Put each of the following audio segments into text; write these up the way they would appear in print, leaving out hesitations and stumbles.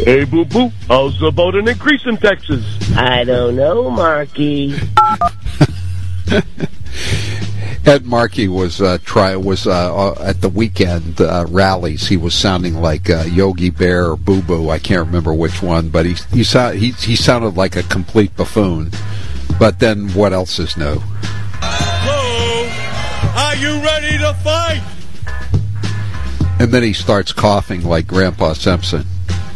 Hey, boo-boo, how's about an increase in taxes? I don't know, Marky. Ed Markey was at the weekend rallies. He was sounding like Yogi Bear or Boo Boo. I can't remember which one, but he sounded like a complete buffoon. But then, what else is new? Hello, are you ready to fight? And then he starts coughing like Grandpa Simpson.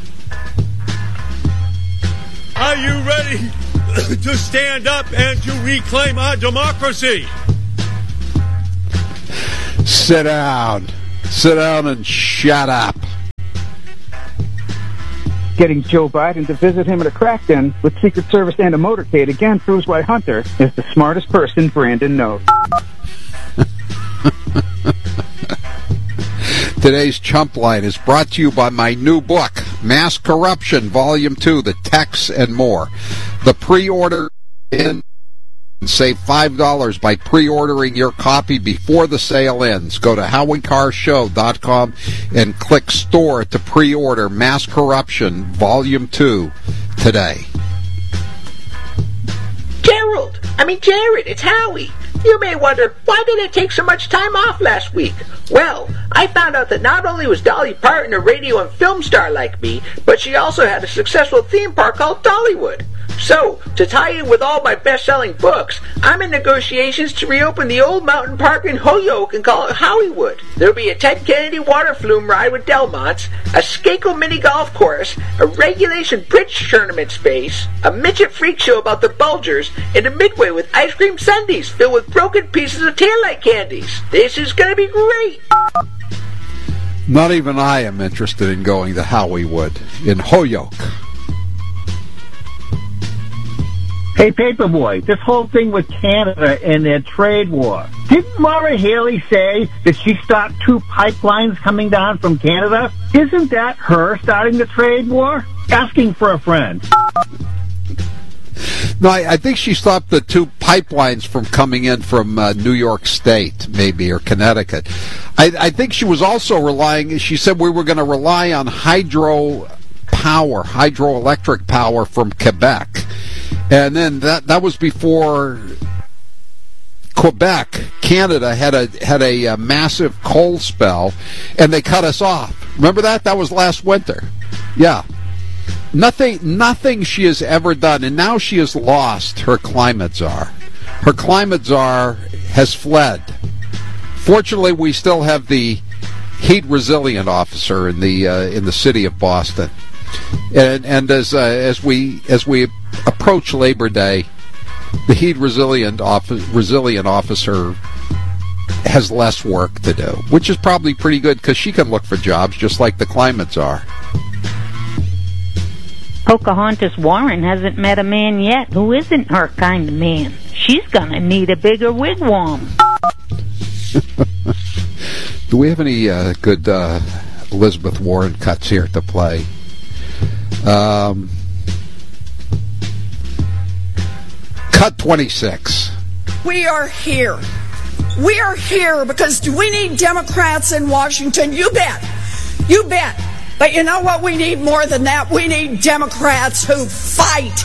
Are you ready to stand up and to reclaim our democracy? Sit down and shut up. Getting Joe Biden to visit him at a crack den with Secret Service and a motorcade again proves why Hunter is the smartest person Brandon knows. Today's Chump Line is brought to you by my new book, Mass Corruption, Volume 2, The Texts and More. The pre-order in. Save $5 by pre-ordering your copy before the sale ends. Go to HowieCarrShow.com and click Store to pre-order Mass Corruption Volume 2 today. Jared, it's Howie. You may wonder, why did it take so much time off last week? Well, I found out that not only was Dolly Parton a radio and film star like me, but she also had a successful theme park called Dollywood. So, to tie in with all my best-selling books, I'm in negotiations to reopen the old mountain park in Holyoke and call it Howiewood. There'll be a Ted Kennedy water flume ride with Delmonts, a Skakel mini golf course, a regulation bridge tournament space, a midget freak show about the Bulgers, and a midway with ice cream sundaes filled with broken pieces of taillight candies. This is going to be great! Not even I am interested in going to Howiewood in Holyoke. Hey, Paperboy, this whole thing with Canada and their trade war. Didn't Laura Haley say that she stopped 2 pipelines coming down from Canada? Isn't that her starting the trade war? Asking for a friend. No, I think she stopped the 2 pipelines from coming in from New York State, maybe, or Connecticut. I think she was also she said we were going to rely on hydroelectric power from Quebec. And then that was before Quebec, Canada, had a massive coal spell, and they cut us off. Remember that? That was last winter. Yeah. Nothing she has ever done, and now she has lost her climate czar. Her climate czar has fled. Fortunately, we still have the heat resilient officer in the city of Boston. And as we approach Labor Day, the heat resilient officer has less work to do, which is probably pretty good because she can look for jobs just like the climate czar. Pocahontas Warren hasn't met a man yet who isn't her kind of man. She's gonna need a bigger wigwam. Do we have any good Elizabeth Warren cuts here to play? Cut 26. We are here. We are here because do we need Democrats in Washington? You bet. You bet. But you know what we need more than that? We need Democrats who fight.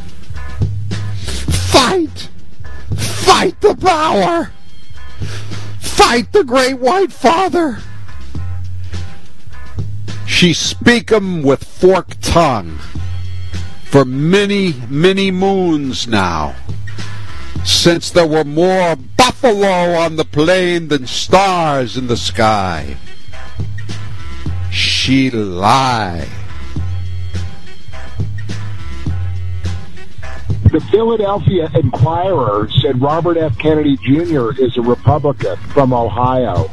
Fight! Fight the power! Fight the great white father! She speak 'em with forked tongue for many, many moons now, since there were more buffalo on the plain than stars in the sky. She lie. The Philadelphia Inquirer said Robert F. Kennedy Jr. is a Republican from Ohio.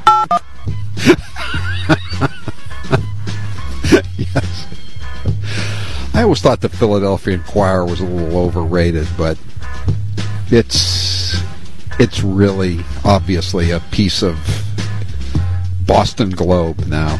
Yes. I always thought the Philadelphia Inquirer was a little overrated, but it's really obviously a piece of Boston Globe now.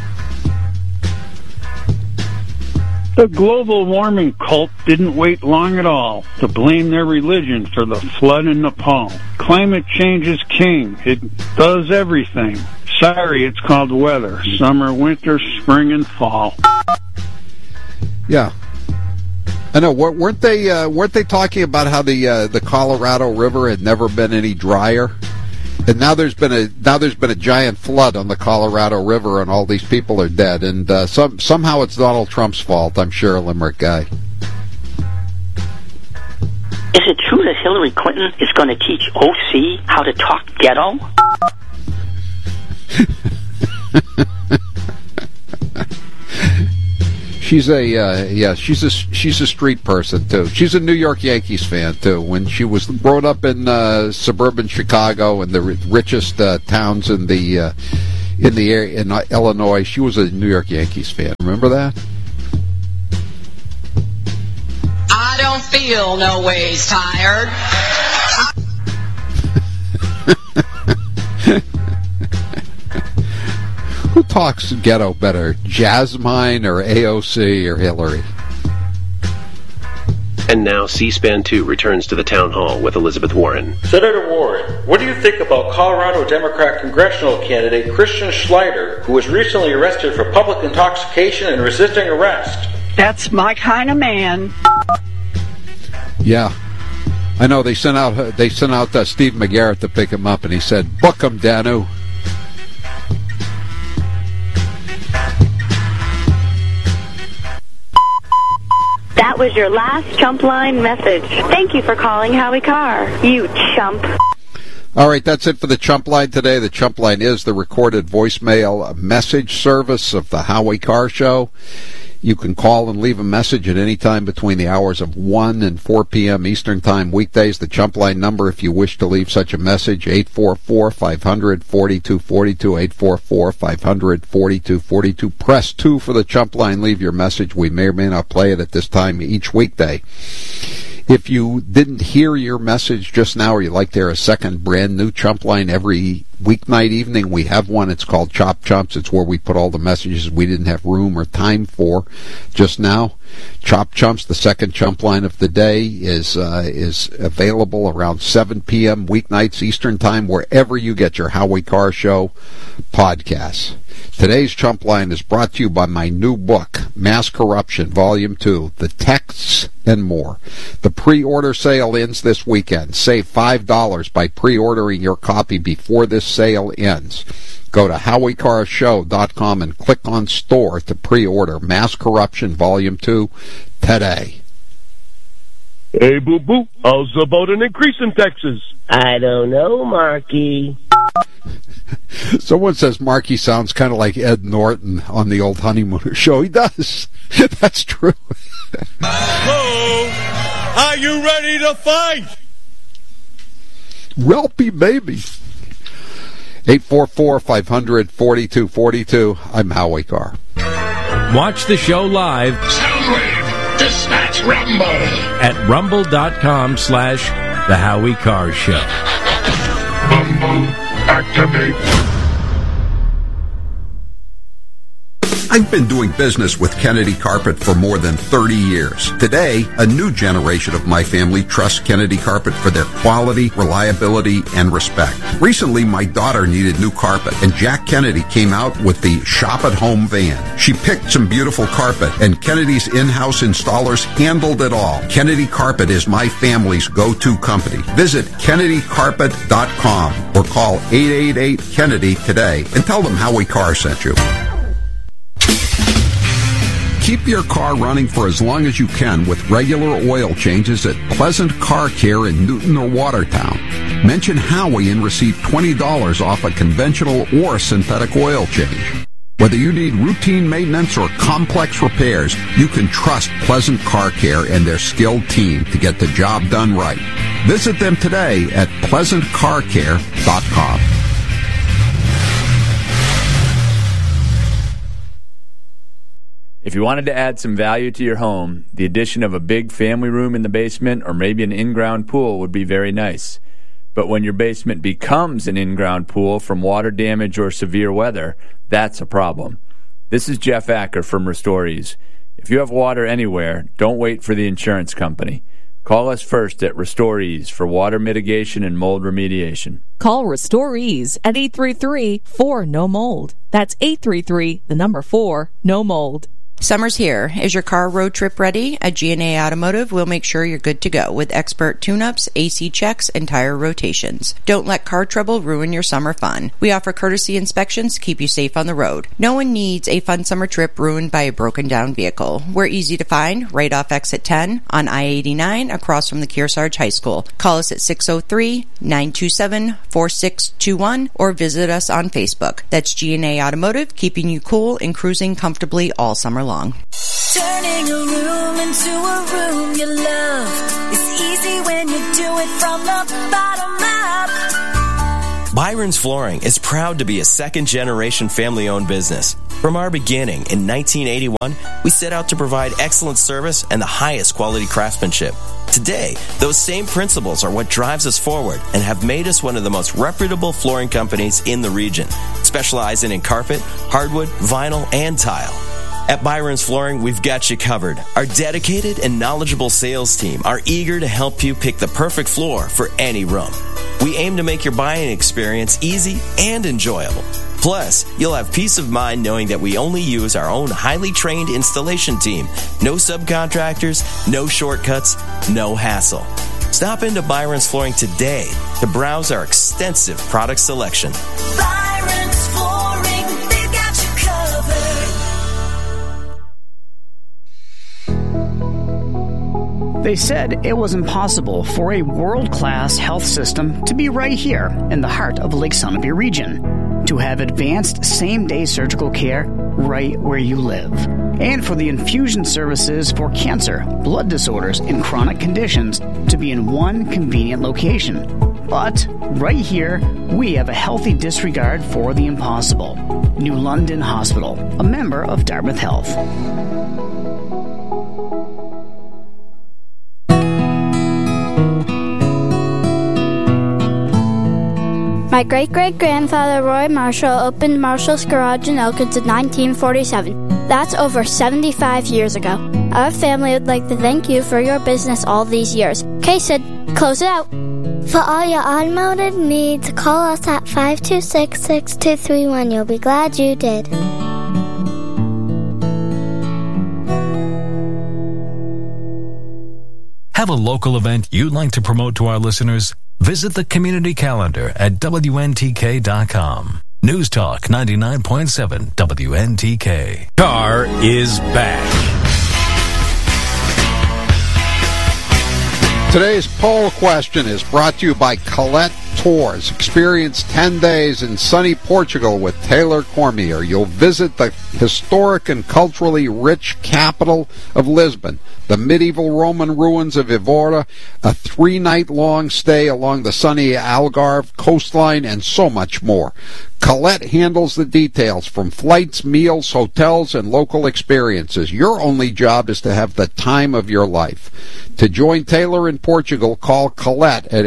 The global warming cult didn't wait long at all to blame their religion for the flood in Nepal. Climate change is king. It does everything. Sorry, it's called weather. Summer, winter, spring, and fall. Yeah. I know. Weren't they talking about how the Colorado River had never been any drier, and now there's been a giant flood on the Colorado River, and all these people are dead, and somehow it's Donald Trump's fault. I'm sure, Limerick guy. Is it true that Hillary Clinton is going to teach OC how to talk ghetto? She's a street person too. She's a New York Yankees fan too. When she was growing up in suburban Chicago and the richest towns in the area in Illinois, she was a New York Yankees fan. Remember that? I don't feel no ways tired. Who talks ghetto better, Jasmine or AOC or Hillary? And now C-SPAN 2 returns to the town hall with Elizabeth Warren. Senator Warren, what do you think about Colorado Democrat congressional candidate Christian Schleider, who was recently arrested for public intoxication and resisting arrest? That's my kind of man. Yeah, I know. They sent out Steve McGarrett to pick him up, and he said, "Book him, Danu." That was your last chump line message. Thank you for calling Howie Carr, you chump. All right, that's it for the Chump Line today. The Chump Line is the recorded voicemail message service of the Howie Carr Show. You can call and leave a message at any time between the hours of 1 and 4 p.m. Eastern Time weekdays. The Chump Line number, if you wish to leave such a message, 844-500-4242, 844-500-4242. Press 2 for the Chump Line. Leave your message. We may or may not play it at this time each weekday. If you didn't hear your message just now, or you'd like to hear a second brand new Chump Line every weeknight evening, we have one. It's called Chop Chumps. It's where we put all the messages we didn't have room or time for just now. Chop Chumps, the second Chump Line of the day, is available around 7 p.m. weeknights Eastern Time, wherever you get your Howie Carr Show podcasts. Today's Chump Line is brought to you by my new book, Mass Corruption, Volume 2, The Texts and More. The pre-order sale ends this weekend. Save $5 by pre-ordering your copy before this sale ends. Go to HowieCarrShow.com and click on Store to pre-order Mass Corruption Volume 2 today. Hey, boo-boo, how's about an increase in taxes? I don't know, Marky. Someone says Marky sounds kind of like Ed Norton on the old Honeymooner show. He does. That's true. Hello? Are you ready to fight? Welpy baby. 844-500-4242. I'm Howie Carr. Watch the show live. Soundwave, dispatch Rumble. At rumble.com/The Howie Carr Show. Rumble, activate. I've been doing business with Kennedy Carpet for more than 30 years. Today, a new generation of my family trusts Kennedy Carpet for their quality, reliability, and respect. Recently, my daughter needed new carpet, and Jack Kennedy came out with the Shop at Home van. She picked some beautiful carpet, and Kennedy's in-house installers handled it all. Kennedy Carpet is my family's go-to company. Visit KennedyCarpet.com or call 888-KENNEDY today and tell them Howie Carr sent you. Keep your car running for as long as you can with regular oil changes at Pleasant Car Care in Newton or Watertown. Mention Howie and receive $20 off a conventional or synthetic oil change. Whether you need routine maintenance or complex repairs, you can trust Pleasant Car Care and their skilled team to get the job done right. Visit them today at PleasantCarCare.com. If you wanted to add some value to your home, the addition of a big family room in the basement or maybe an in-ground pool would be very nice. But when your basement becomes an in-ground pool from water damage or severe weather, that's a problem. This is Jeff Acker from RestoreEase. If you have water anywhere, don't wait for the insurance company. Call us first at RestoreEase for water mitigation and mold remediation. Call RestoreEase at 833-4-NO-MOLD. That's 833-4-NO-MOLD. Summer's here. Is your car road trip ready? At G&A Automotive, we'll make sure you're good to go with expert tune-ups, AC checks, and tire rotations. Don't let car trouble ruin your summer fun. We offer courtesy inspections to keep you safe on the road. No one needs a fun summer trip ruined by a broken-down vehicle. We're easy to find right off exit 10 on I-89 across from the Kearsarge High School. Call us at 603-927-4621 or visit us on Facebook. That's G&A Automotive, keeping you cool and cruising comfortably all summer long. Turning a room into a room you love is easy when you do it from the bottom up. Byron's Flooring is proud to be a second-generation family-owned business. From our beginning in 1981, we set out to provide excellent service and the highest quality craftsmanship. Today, those same principles are what drives us forward and have made us one of the most reputable flooring companies in the region, specializing in carpet, hardwood, vinyl, and tile. At Byron's Flooring, we've got you covered. Our dedicated and knowledgeable sales team are eager to help you pick the perfect floor for any room. We aim to make your buying experience easy and enjoyable. Plus, you'll have peace of mind knowing that we only use our own highly trained installation team. No subcontractors, no shortcuts, no hassle. Stop into Byron's Flooring today to browse our extensive product selection. Byron's Flooring, they've got you covered. They said it was impossible for a world-class health system to be right here in the heart of Lake Sunapee region, to have advanced same-day surgical care right where you live, and for the infusion services for cancer, blood disorders, and chronic conditions to be in one convenient location. But right here, we have a healthy disregard for the impossible. New London Hospital, a member of Dartmouth Health. My great-great-grandfather Roy Marshall opened Marshall's Garage in Elkins in 1947. That's over 75 years ago. Our family would like to thank you for your business all these years. Okay, Sid, close it out. For all your automotive needs, call us at 526-6231. You'll be glad you did. Have a local event you'd like to promote to our listeners? Visit the community calendar at WNTK.com. News Talk 99.7 WNTK. Car is back. Today's poll question is brought to you by Colette Tours. Experience 10 days in sunny Portugal with Taylor Cormier. You'll visit the historic and culturally rich capital of Lisbon, the medieval Roman ruins of Évora, a 3-night-long stay along the sunny Algarve coastline, and so much more. Colette handles the details from flights, meals, hotels, and local experiences. Your only job is to have the time of your life. To join Taylor in Portugal, call Colette at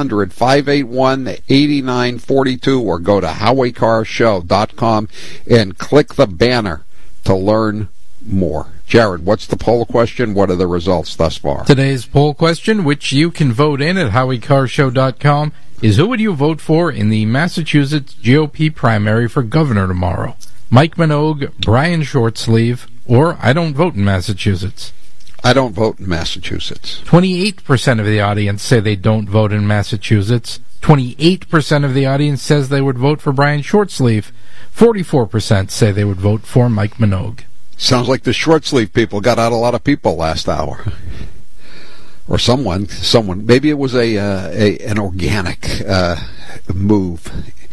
800-581-8942 or go to HowieCarShow.com and click the banner to learn more. Jared, what's the poll question? What are the results thus far? Today's poll question, which you can vote in at HowieCarShow.com, is who would you vote for in the Massachusetts GOP primary for governor tomorrow? Mike Minogue, Brian Shortsleeve, or I don't vote in Massachusetts? I don't vote in Massachusetts. 28% of the audience say they don't vote in Massachusetts. 28% of the audience says they would vote for Brian Shortsleeve. 44% say they would vote for Mike Minogue. Sounds like the Shortsleeve people got out a lot of people last hour. Or someone, maybe it was an organic move.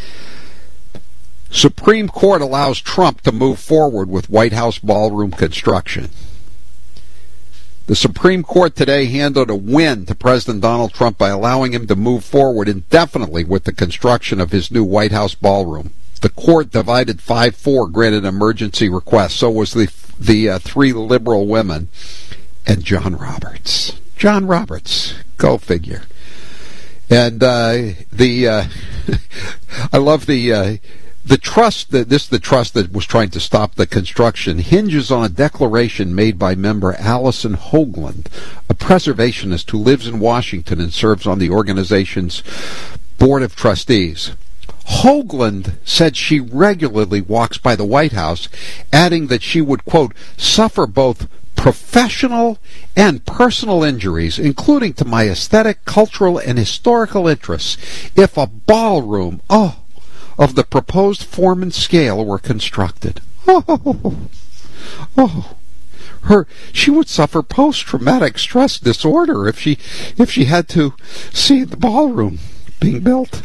Supreme Court allows Trump to move forward with White House ballroom construction. The Supreme Court today handed a win to President Donald Trump by allowing him to move forward indefinitely with the construction of his new White House ballroom. The court divided 5-4, granted emergency request. So was the three liberal women and John Roberts. John Roberts, go figure. And I love the trust the trust that was trying to stop the construction hinges on a declaration made by member Allison Hoagland, a preservationist who lives in Washington and serves on the organization's board of trustees. Hoagland said she regularly walks by the White House, adding that she would, quote, suffer both professional and personal injuries, including to my aesthetic, cultural, and historical interests, if a ballroom, of the proposed form and scale were constructed. She would suffer post-traumatic stress disorder if she had to see the ballroom being built.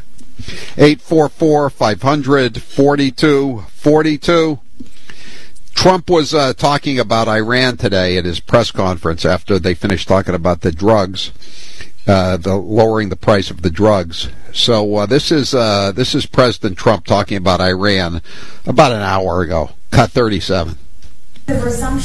844-500-4242. Trump was talking about Iran today at his press conference after they finished talking about the drugs, the lowering the price of the drugs. So this is President Trump talking about Iran about an hour ago. Cut 37.